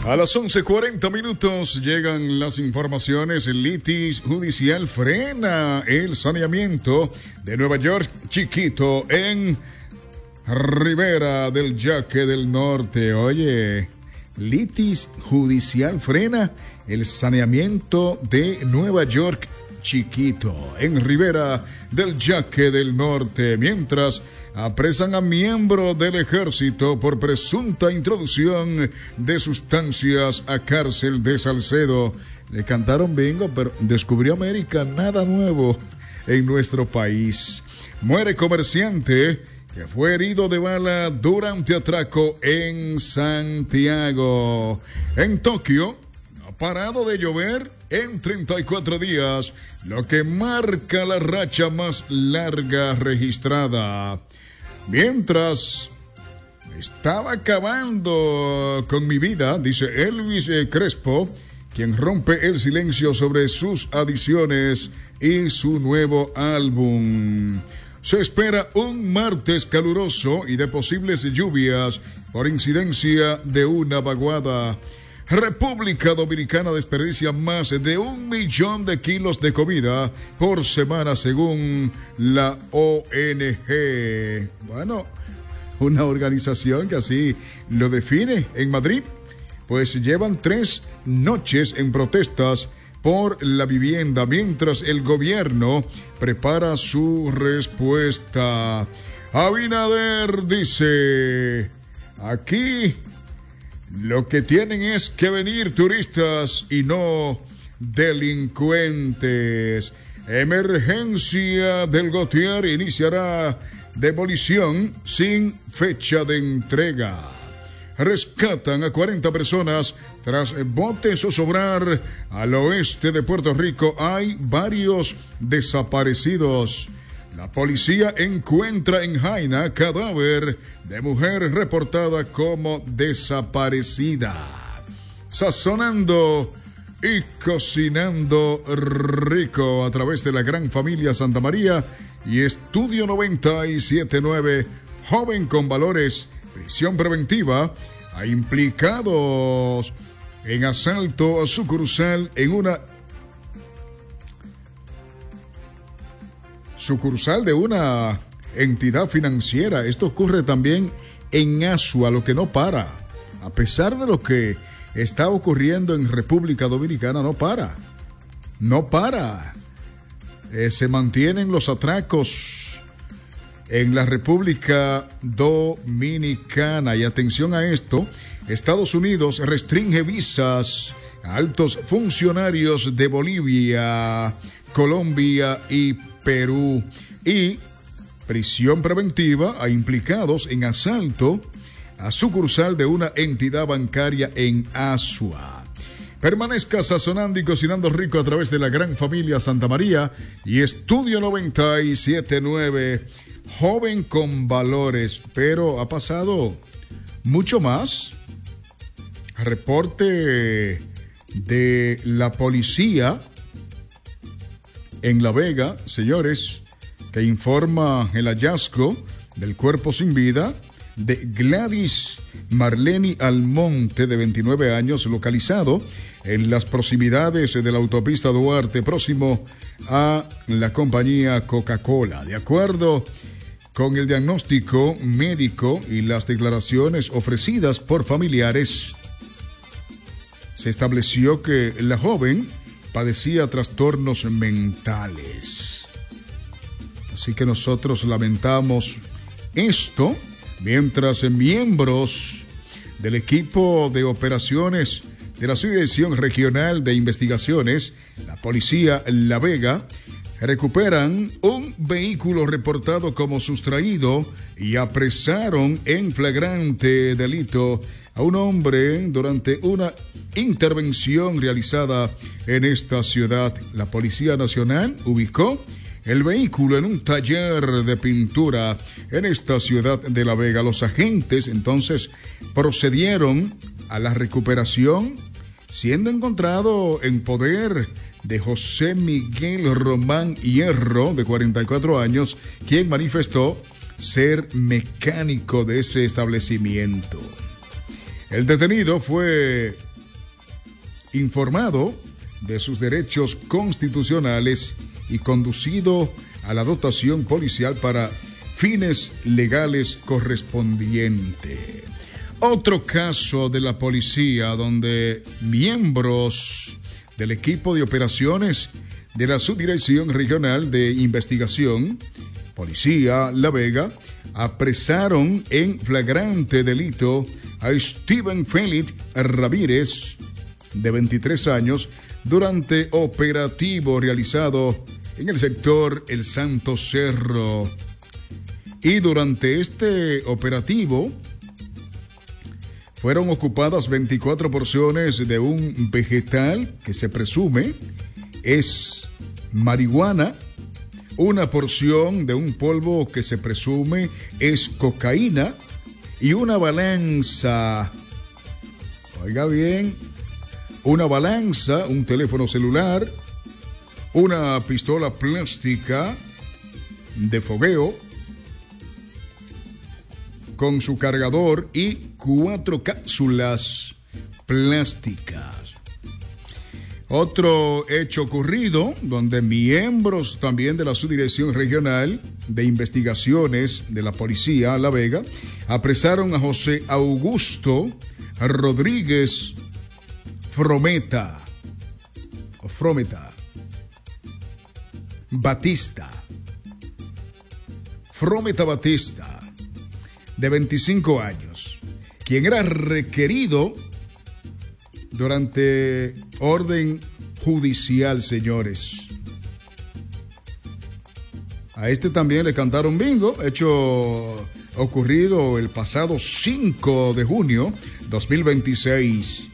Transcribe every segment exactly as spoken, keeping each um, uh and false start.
A las once cuarenta minutos llegan las informaciones. El litis judicial frena el saneamiento de Nueva York Chiquito en Ribera del Yaque del Norte. Oye, litis judicial frena el saneamiento de Nueva York Chiquito en Ribera del Yaque del Norte, mientras apresan a miembro del ejército por presunta introducción de sustancias a cárcel de Salcedo. Le cantaron bingo, pero descubrió América, nada nuevo en nuestro país. Muere comerciante que fue herido de bala durante atraco en Santiago. En Tokio, no ha parado de llover en treinta y cuatro días, lo que marca la racha más larga registrada. Mientras estaba acabando con mi vida, dice Elvis Crespo, quien rompe el silencio sobre sus adiciones y su nuevo álbum. Se espera un martes caluroso y de posibles lluvias por incidencia de una vaguada. República Dominicana desperdicia más de un millón de kilos de comida por semana según la O N G. Bueno, una organización que así lo define en Madrid, pues llevan tres noches en protestas por la vivienda, mientras el gobierno prepara su respuesta. Abinader dice, aquí lo que tienen es que venir turistas y no delincuentes. Emergencia del Gautier iniciará demolición sin fecha de entrega. Rescatan a cuarenta personas tras botes zozobrar al oeste de Puerto Rico. Hay varios desaparecidos. La policía encuentra en Jaina cadáver de mujer reportada como desaparecida. Sazonando y cocinando rico a través de la gran familia Santa María y Estudio noventa y siete punto nueve. Joven con valores, prisión preventiva a implicados en asalto a sucursal en una sucursal de una entidad financiera. Esto ocurre también en Asua, lo que no para. A pesar de lo que está ocurriendo en República Dominicana, no para. No para. Eh, se mantienen los atracos en la República Dominicana. Y atención a esto, Estados Unidos restringe visas a altos funcionarios de Bolivia, Colombia y Perú, y prisión preventiva a implicados en asalto a sucursal de una entidad bancaria en Asua. Permanezca sazonando y cocinando rico a través de la gran familia Santa María y Estudio noventa y siete punto nueve. Joven con valores, pero ha pasado mucho más. Reporte de la policía en La Vega, señores, que informa el hallazgo del cuerpo sin vida de Gladys Marleni Almonte, de veintinueve años, localizado en las proximidades de la autopista Duarte, próximo a la compañía Coca-Cola. De acuerdo con el diagnóstico médico y las declaraciones ofrecidas por familiares, se estableció que la joven padecía trastornos mentales. Así que nosotros lamentamos esto, mientras miembros del equipo de operaciones de la Subdirección Regional de Investigaciones, la Policía La Vega, recuperan un vehículo reportado como sustraído y apresaron en flagrante delito a un hombre durante una intervención realizada en esta ciudad. La Policía Nacional ubicó el vehículo en un taller de pintura en esta ciudad de La Vega. Los agentes entonces procedieron a la recuperación, siendo encontrado en poder de José Miguel Román Hierro, de cuarenta y cuatro años, quien manifestó ser mecánico de ese establecimiento. El detenido fue informado de sus derechos constitucionales y conducido a la dotación policial para fines legales correspondientes. Otro caso de la policía donde miembros del equipo de operaciones de la Subdirección Regional de Investigación, Policía La Vega, apresaron en flagrante delito a Steven Félix Ramírez, de veintitrés años, durante operativo realizado en el sector El Santo Cerro. Y durante este operativo fueron ocupadas veinticuatro porciones de un vegetal que se presume es marihuana, una porción de un polvo que se presume es cocaína y una balanza, oiga bien, una balanza, un teléfono celular, una pistola plástica de fogueo con su cargador y cuatro cápsulas plásticas. Otro hecho ocurrido donde miembros también de la Subdirección Regional de Investigaciones de la Policía La Vega apresaron a José Augusto Rodríguez Frometa o Frometa Batista Frometa Batista, de veinticinco años, quien era requerido durante orden judicial, señores. A este también le cantaron bingo, hecho ocurrido el pasado cinco de junio dos mil veintiséis.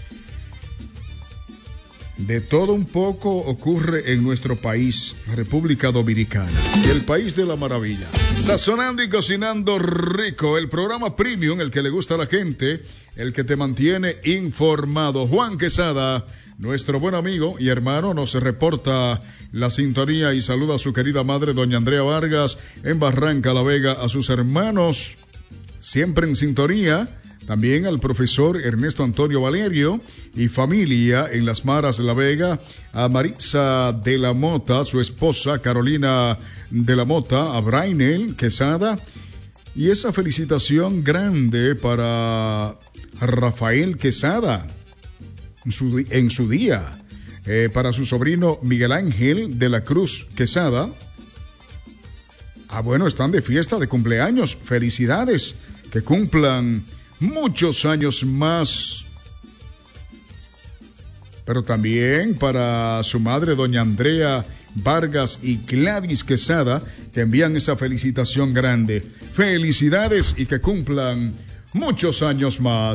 De todo un poco ocurre en nuestro país, República Dominicana, y el país de la maravilla. Sazonando y cocinando rico, el programa premium, el que le gusta a la gente, el que te mantiene informado. Juan Quesada, nuestro buen amigo y hermano, nos reporta la sintonía y saluda a su querida madre, doña Andrea Vargas, en Barranca La Vega, a sus hermanos, siempre en sintonía. También al profesor Ernesto Antonio Valerio y familia en Las Maras de La Vega, a Marisa de la Mota, su esposa Carolina de la Mota, a Brainel Quesada, y esa felicitación grande para Rafael Quesada en su, en su día, eh, para su sobrino Miguel Ángel de la Cruz Quesada. Ah, bueno, están de fiesta de cumpleaños, felicidades, que cumplan muchos años más. Pero también para su madre, doña Andrea Vargas y Gladys Quesada, que envían esa felicitación grande. Felicidades y que cumplan muchos años más.